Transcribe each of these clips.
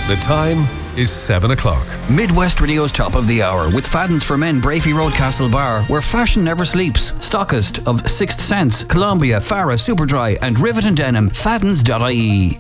The time is 7 o'clock. Midwest Radio's top of the hour with Fadden's for Men, Brafey Road, Castle Bar, where fashion never sleeps. Stockist of Sixth Sense, Columbia, Farah, Superdry and Rivet and Denim. Faddens.ie.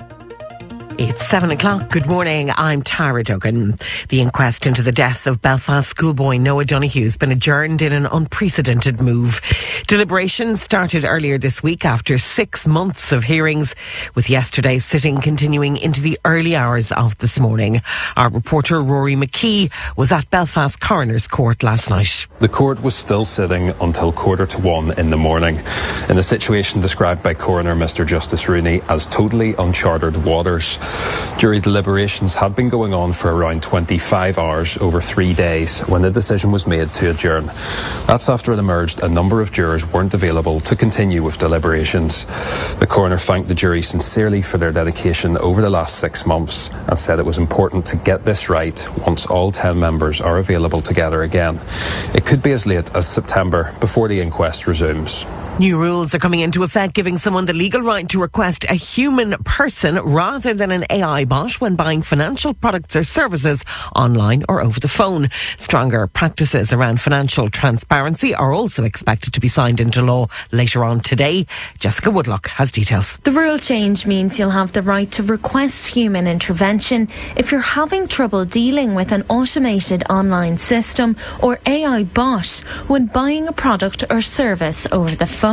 It's 7 o'clock. Good morning. I'm Tara Duggan. The inquest into the death of Belfast schoolboy Noah Donoghue has been adjourned in an unprecedented move. Deliberations started earlier this week after 6 months of hearings, with yesterday's sitting continuing into the early hours of this morning. Our reporter Rory McKee was at Belfast Coroner's Court last night. The court was still sitting until 1:45 in the morning, in a situation described by Coroner Mr Justice Rooney as totally uncharted waters. Jury deliberations had been going on for around 25 hours over 3 days when the decision was made to adjourn. That's after it emerged a number of jurors weren't available to continue with deliberations. The coroner thanked the jury sincerely for their dedication over the last 6 months and said it was important to get this right once all 10 members are available together again. It could be as late as September before the inquest resumes. New rules are coming into effect, giving someone the legal right to request a human person rather than an AI bot when buying financial products or services online or over the phone. Stronger practices around financial transparency are also expected to be signed into law later on today. Jessica Woodlock has details. The rule change means you'll have the right to request human intervention if you're having trouble dealing with an automated online system or AI bot when buying a product or service over the phone.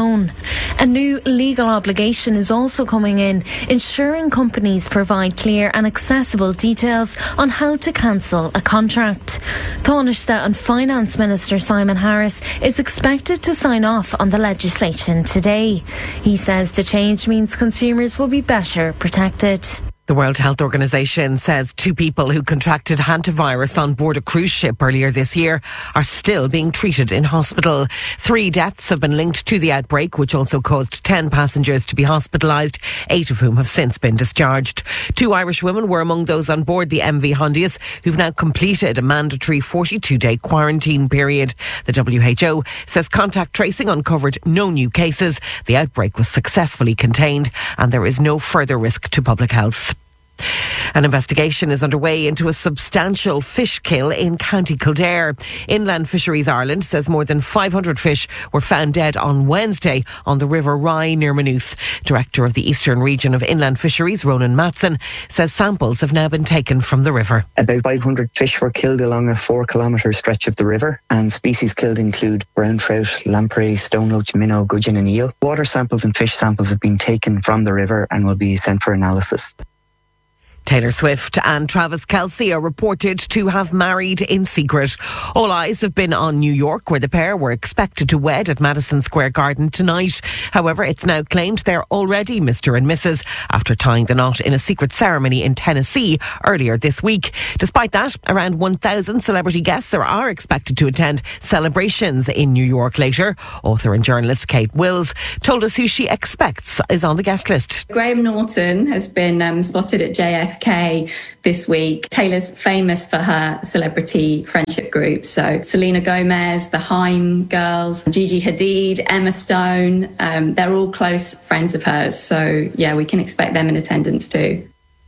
A new legal obligation is also coming in, ensuring companies provide clear and accessible details on how to cancel a contract. Taoiseach and Finance Minister Simon Harris is expected to sign off on the legislation today. He says the change means consumers will be better protected. The World Health Organization says 2 people who contracted hantavirus on board a cruise ship earlier this year are still being treated in hospital. 3 deaths have been linked to the outbreak, which also caused 10 passengers to be hospitalised, 8 of whom have since been discharged. 2 Irish women were among those on board the MV Hondius who've now completed a mandatory 42-day quarantine period. The WHO says contact tracing uncovered no new cases. The outbreak was successfully contained and there is no further risk to public health. An investigation is underway into a substantial fish kill in County Kildare. Inland Fisheries Ireland says more than 500 fish were found dead on Wednesday on the River Rye near Maynooth. Director of the Eastern Region of Inland Fisheries, Ronan Matson, says samples have now been taken from the river. About 500 fish were killed along a 4-kilometre stretch of the river, and species killed include brown trout, lamprey, stoneloach, minnow, gudgeon and eel. Water samples and fish samples have been taken from the river and will be sent for analysis. Taylor Swift and Travis Kelce are reported to have married in secret. All eyes have been on New York, where the pair were expected to wed at Madison Square Garden tonight. However, it's now claimed they're already Mr. and Mrs. after tying the knot in a secret ceremony in Tennessee earlier this week. Despite that, around 1,000 celebrity guests are expected to attend celebrations in New York later. Author and journalist Kate Wills told us who she expects is on the guest list. Graham Norton has been spotted at JFK this week. Taylor's famous for her celebrity friendship groups. So Selena Gomez, the Haim girls, Gigi Hadid, Emma Stone, they're all close friends of hers. So yeah, we can expect them in attendance too.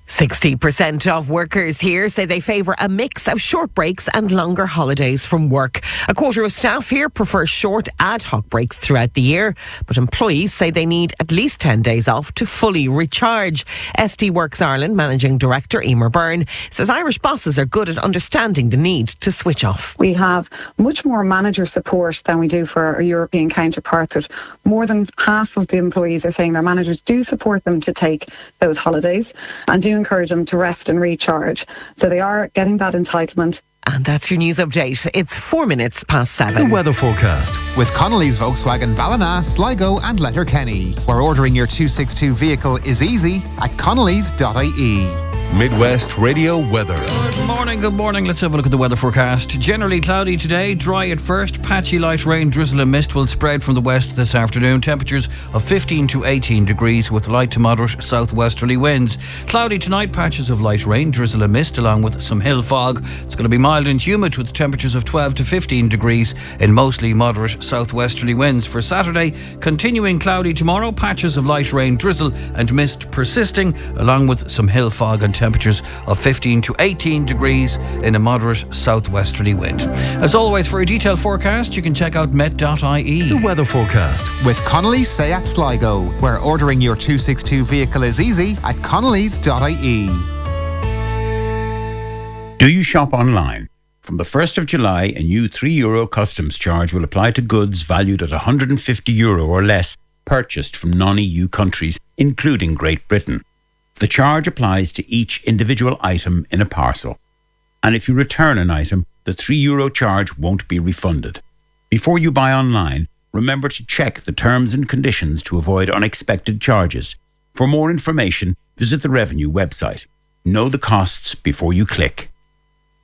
60% of workers here say they favour a mix of short breaks and longer holidays from work. A quarter of staff here prefer short ad hoc breaks throughout the year, but employees say they need at least 10 days off to fully recharge. SD Works Ireland Managing Director Emer Byrne says Irish bosses are good at understanding the need to switch off. We have much more manager support than we do for our European counterparts. With more than half of the employees are saying their managers do support them to take those holidays and do encourage them to rest and recharge. So they are getting that entitlement. And that's your news update. It's 4 minutes past 7. The weather forecast. With Connolly's Volkswagen Ballina, Sligo and Letterkenny, where ordering your 262 vehicle is easy at connellys.ie. Midwest Radio weather. Good morning. Let's have a look at the weather forecast. Generally cloudy today, dry at first. Patchy light rain, drizzle and mist will spread from the west this afternoon. Temperatures of 15 to 18 degrees with light to moderate southwesterly winds. Cloudy tonight, patches of light rain, drizzle and mist along with some hill fog. It's going to be mild and humid with temperatures of 12 to 15 degrees in mostly moderate southwesterly winds. For Saturday, continuing cloudy tomorrow, patches of light rain, drizzle and mist persisting along with some hill fog and temperatures of 15 to 18 degrees in a moderate southwesterly wind. As always, for a detailed forecast, you can check out met.ie. The weather forecast With Connolly's Seat Sligo, where ordering your 262 vehicle is easy at connellys.ie. Do you shop online? From the 1st of July, a new €3 customs charge will apply to goods valued at €150 or less purchased from non-EU countries, including Great Britain. The charge applies to each individual item in a parcel. And if you return an item, the €3 charge won't be refunded. Before you buy online, remember to check the terms and conditions to avoid unexpected charges. For more information, visit the Revenue website. Know the costs before you click.